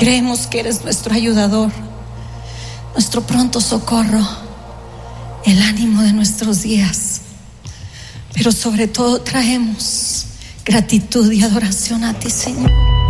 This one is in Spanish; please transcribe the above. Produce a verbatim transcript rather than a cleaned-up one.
Creemos que eres nuestro ayudador, nuestro pronto socorro, el ánimo de nuestros días. Pero sobre todo traemos gratitud y adoración a ti, Señor.